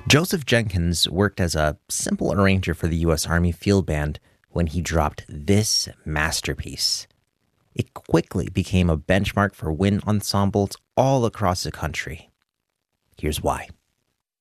Joseph Jenkins worked as a simple arranger for the U.S. Army Field Band when he dropped this masterpiece. It quickly became a benchmark for wind ensembles all across the country. Here's why.